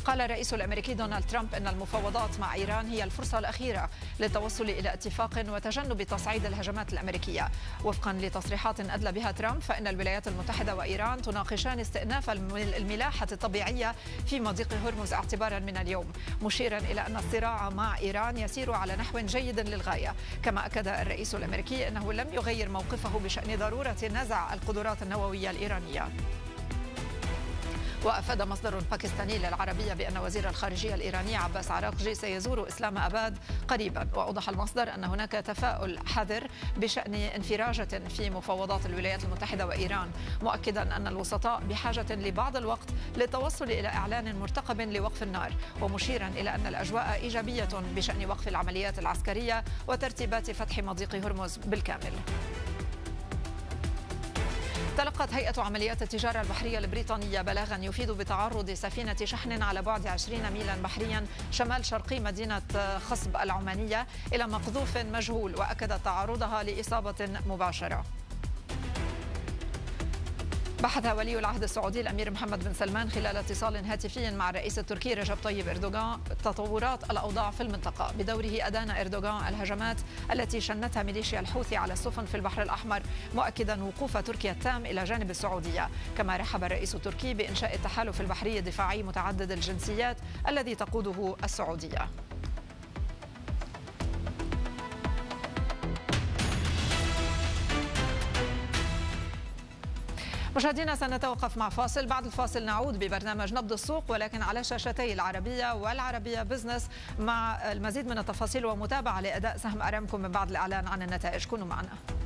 قال الرئيس الأمريكي دونالد ترامب أن المفاوضات مع إيران هي الفرصة الأخيرة للتوصل إلى اتفاق وتجنب تصعيد الهجمات الأمريكية. وفقا لتصريحات أدلى بها ترامب، فإن الولايات المتحدة وإيران تناقشان استئناف الملاحة الطبيعية في مضيق هرمز اعتبارا من اليوم، مشيرا إلى أن الصراع مع إيران يسير على نحو جيد للغاية. كما أكد الرئيس الأمريكي أنه لم يغير موقفه بشأن ضرورة نزع القدرات النووية الإيرانية. وأفاد مصدر باكستاني للعربية بأن وزير الخارجية الإيراني عباس عراقجي سيزور إسلام آباد قريبا. وأوضح المصدر أن هناك تفاؤل حذر بشأن انفراجة في مفاوضات الولايات المتحدة وإيران، مؤكدا أن الوسطاء بحاجة لبعض الوقت للتوصل إلى إعلان مرتقب لوقف النار، ومشيرا إلى أن الأجواء إيجابية بشأن وقف العمليات العسكرية وترتيبات فتح مضيق هرمز بالكامل. تلقت هيئة عمليات التجارة البحرية البريطانية بلاغا يفيد بتعرض سفينة شحن على بعد 20 ميلا بحريا شمال شرقي مدينة خصب العمانية إلى مقذوف مجهول، وأكدت تعرضها لإصابة مباشرة. بحث ولي العهد السعودي الأمير محمد بن سلمان خلال اتصال هاتفي مع الرئيس التركي رجب طيب إردوغان تطورات الأوضاع في المنطقة. بدوره أدان إردوغان الهجمات التي شنتها ميليشيا الحوثي على السفن في البحر الأحمر، مؤكدا وقوف تركيا التام إلى جانب السعودية. كما رحب الرئيس التركي بإنشاء التحالف البحري الدفاعي متعدد الجنسيات الذي تقوده السعودية. مشاهدينا، سنتوقف مع فاصل. بعد الفاصل نعود ببرنامج نبض السوق، ولكن على شاشتي العربية والعربية بزنس، مع المزيد من التفاصيل ومتابعة لأداء سهم أرامكو من بعد الإعلان عن النتائج. كونوا معنا.